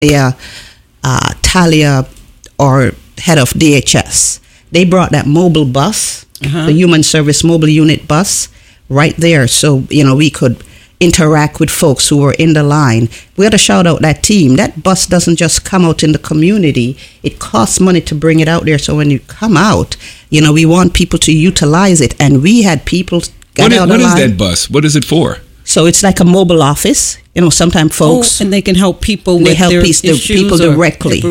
Talia, or head of DHS. They brought that mobile bus, the human service mobile unit bus, right there, so we could interact with folks who were in the line. We had to shout out that team. That bus doesn't just come out in the community. It costs money to bring it out there. So when you come out, we want people to utilize it. And we had people get out of the line. What is that bus? What is it for? So it's like a mobile office. Sometimes folks... and they can help people with their issues. People directly.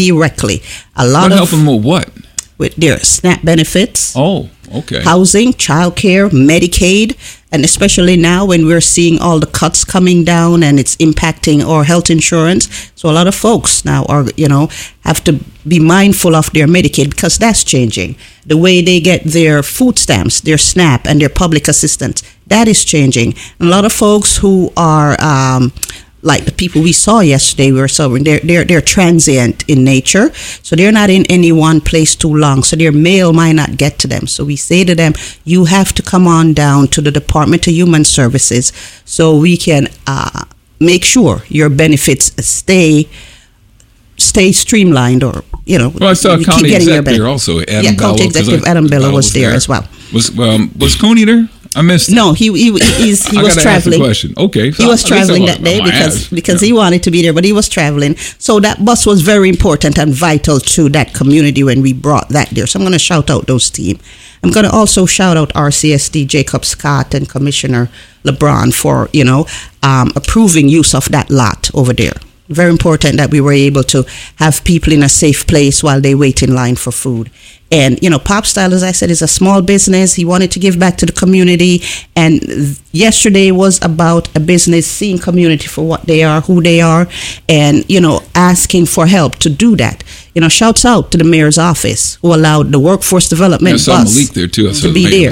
A lot help them with what? With their SNAP benefits. Oh, okay. Housing, childcare, Medicaid, and especially now when we're seeing all the cuts coming down and it's impacting our health insurance. So a lot of folks now are, have to be mindful of their Medicaid because that's changing. The way they get their food stamps, their SNAP, and their public assistance, that is changing. And a lot of folks who are like the people we saw yesterday, they're transient in nature, so they're not in any one place too long, so their mail might not get to them. So we say to them, you have to come on down to the Department of Human Services so we can make sure your benefits stay streamlined, or Well, I saw County Executive also. County Executive Adam Bello was there as well. Was Coney there? I missed it. No, he was traveling. Question. Okay, so he was traveling that day because he wanted to be there, but he was traveling. So that bus was very important and vital to that community when we brought that there. So I'm going to shout out those team. I'm going to also shout out RCSD Jacob Scott and Commissioner LeBron for approving use of that lot over there. Very important that we were able to have people in a safe place while they wait in line for food. And, Pop Style, as I said, is a small business. He wanted to give back to the community. And yesterday was about a business seeing community for what they are, who they are, and, asking for help to do that. Shouts out to the mayor's office who allowed the workforce development bus Malik there too. to be there.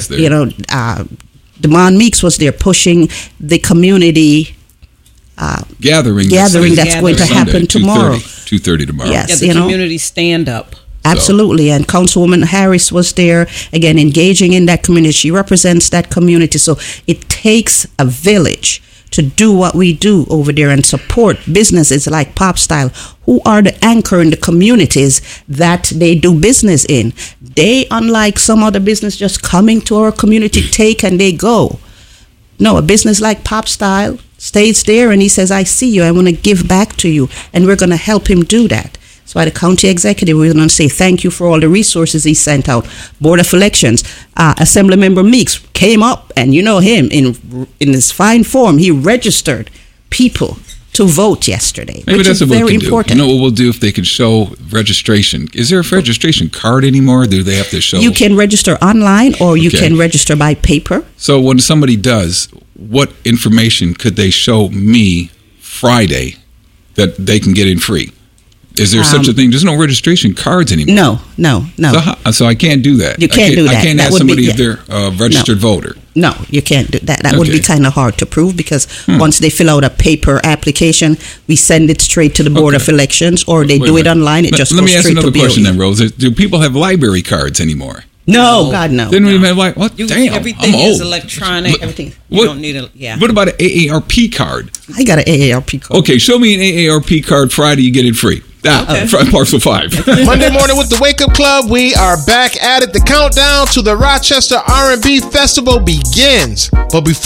Demond Meeks was there pushing the community gathering that's going to happen tomorrow. 2:30 tomorrow. Yes, the community stand up. Absolutely. And Councilwoman Harris was there, again, engaging in that community. She represents that community. So it takes a village to do what we do over there and support businesses like Pop Style, who are the anchor in the communities that they do business in. They, unlike some other business just coming to our community, take and they go. No, a business like Pop Style stays there and he says, I see you, I want to give back to you. And we're going to help him do that. So at the county executive, we're going to say thank you for all the resources he sent out. Board of Elections, Assemblymember Meeks came up, and him in his fine form, he registered people to vote yesterday, Maybe which that's is what very we can important. Do. What we'll do if they can show registration. Is there a registration card anymore? Or do they have to show? You can register online or you can register by paper. So when somebody does, what information could they show me Friday that they can get in free? Is there such a thing? There's no registration cards anymore. No. So I can't do that. You can't do that. I can't That ask would somebody be- if they're a registered voter. No, you can't do that. That would be kind of hard to prove because once they fill out a paper application, we send it straight to the Board of Elections, or they do it online. It just goes Let me ask straight to another BOE. question then, Rose. Do people have library cards anymore? No, God, no. They don't even have like what? Damn, Everything I'm old. is electronic. Everything. You don't need a What about an AARP card? I got an AARP card. Okay, show me an AARP card Friday. You get it free. Parcel 5. Monday morning with the Wake Up Club, we are back at it. The countdown to the Rochester R&B Festival begins. But before